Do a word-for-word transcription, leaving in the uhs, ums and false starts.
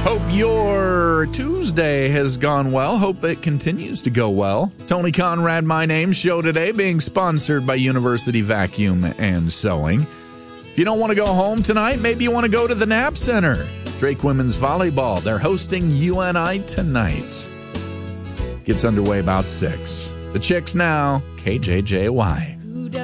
Hope your Tuesday has gone well. Hope it continues to go well. Tony Conrad, my name. Show today being sponsored by University Vacuum and Sewing. If you don't want to go home tonight, maybe you want to go to the Knapp Center. Drake Women's Volleyball. They're hosting U N I tonight. Gets underway about six. The Chicks now, K J J Y.